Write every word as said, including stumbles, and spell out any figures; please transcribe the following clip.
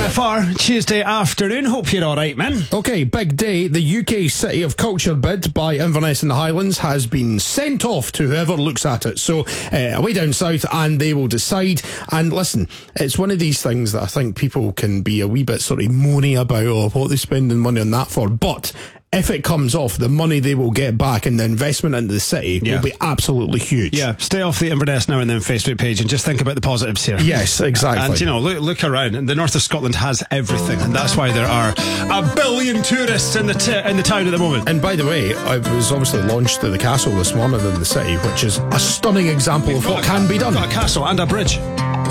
So far, Tuesday afternoon. Hope you're alright, man. Okay, big day. The U K City of Culture bid by Inverness in the Highlands has been sent off to whoever looks at it. So, uh, away down south, and they will decide. And listen, it's one of these things that I think people can be a wee bit sort of moany about, or what they're spending money on that for. But if it comes off, the money they will get back and the investment into the city yeah. will be absolutely huge. Yeah, stay off the Inverness Now and Then Facebook page and just think about the positives here. Yes, exactly. And, you know, look, look around. The north of Scotland has everything, and that's why there are a billion tourists in the t- in the town at the moment. And by the way, it was obviously launched at the castle this morning in the city, which is a stunning example We've of what a, can be done. Got a castle and a bridge.